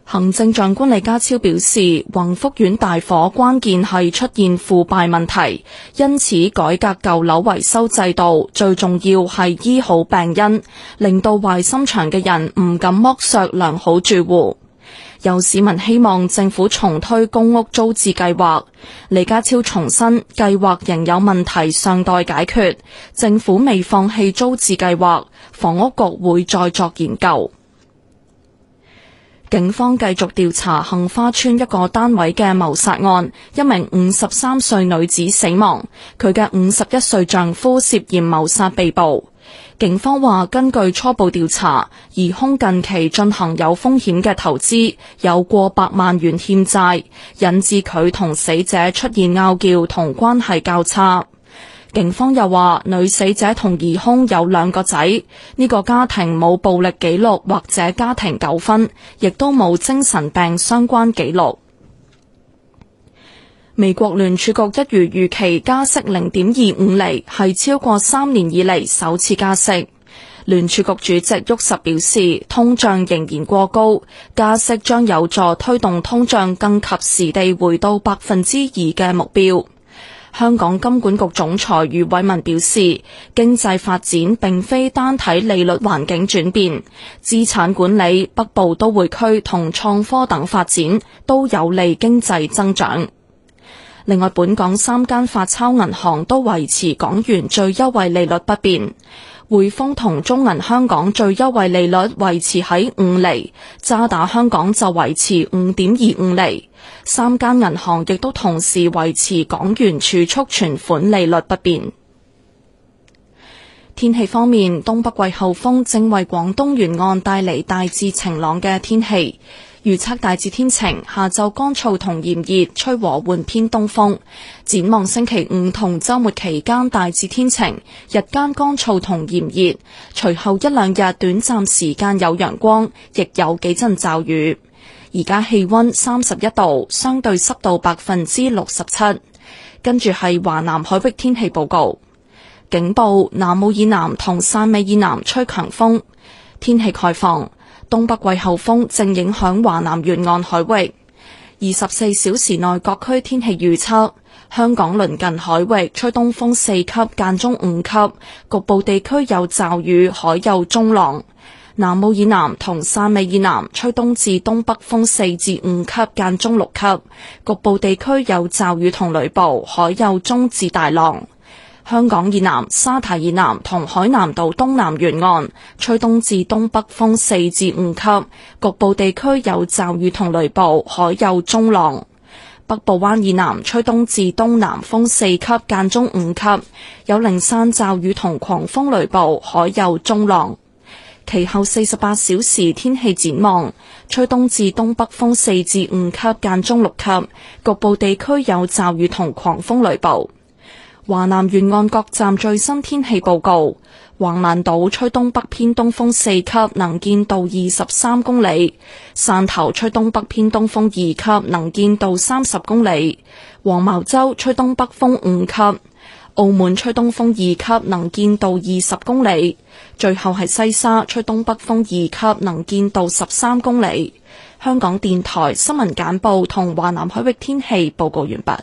行政長官李家超表示，宏福苑大火關鍵係出現腐敗問題，因此改革舊樓維修制度，最重要係醫好病因，令到壞心腸嘅人唔敢剝削良好住戶。有市民希望政府重推公屋租置計劃，李家超重申計劃仍有問題尚待解決，政府未放棄租置計劃，房屋局會再作研究。警方繼續調查杏花邨一個單位嘅謀殺案，一名53歲女子死亡，佢嘅51歲丈夫涉嫌謀殺被捕。警方話，根據初步調查，疑兇近期進行有風險嘅投資，有過百萬元欠債，引致佢同死者出現拗撬同關係較差。警方又話，女死者同疑兇有2個仔，呢個家庭冇暴力記錄或者家庭糾紛，亦都冇精神病相關記錄。美國聯儲局一如預期加息0.25厘，係超過3年以嚟首次加息。聯儲局主席沃什表示，通脹仍然過高，加息將有助推動通脹更及時地回到2%嘅目標。香港金管局總裁余偉文表示，經濟發展並非單睇利率環境轉變，資產管理、北部都會區同創科等發展都有利經濟增長。另外，本港3間發鈔銀行都維持港元最優惠利率不變，匯豐同中銀香港最優惠利率維持喺5厘，渣打香港就維持5.25厘。3間銀行亦都同時維持港元儲蓄存款利率不變。天氣方面，東北季候風正為廣東沿岸帶嚟大致晴朗嘅天氣。預測大致天晴，下晝乾燥同炎熱，吹和緩偏東風。展望星期5同週末期間大致天晴，日間乾燥同炎熱，隨後1-2日短暫時間有陽光，亦有幾陣驟雨。而家氣溫31度，相對濕度67%。跟住係華南海域天氣報告，警報：南澳以南同汕尾以南吹強風，天氣概況。東北季候風正影響華南沿岸海域。24小時內各區天氣預測：香港鄰近海域吹東風4級間中5級，局部地區有驟雨，海有中浪。南澳以南同汕尾以南吹東至東北風4至5級間中6級，局部地區有驟雨同雷暴，海有中至大浪。香港以南、沙堤以南同海南島東南沿岸吹東至東北風4至5級，局部地區有驟雨同雷暴，海有中浪。北部灣以南吹東至東南風4級間中5級，有零散驟雨同狂風雷暴，海有中浪。其後48小時天氣展望，吹東至東北風4至5級間中6級，局部地區有驟雨同狂風雷暴。華南沿岸各站最新天氣報告：橫瀾島吹東北偏東風4級，能見度23公里；汕頭吹東北偏東風2級，能見度30公里；黃茅洲吹東北風5級；澳門吹東風2級，能見度20公里；最後係西沙吹東北風2級，能見度13公里。香港電台新聞簡報同華南海域天氣報告完畢。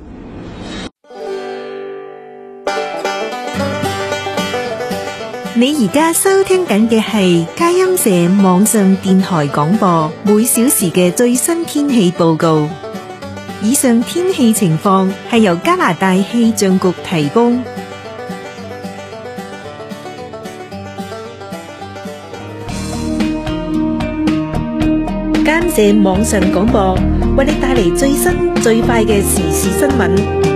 你而家收聽緊嘅係佳音社網上電台廣播，每小時嘅最新天氣報告。以上天氣情況係由加拿大氣象局提供。佳音社網上廣播為你帶嚟最新最快嘅時事新聞。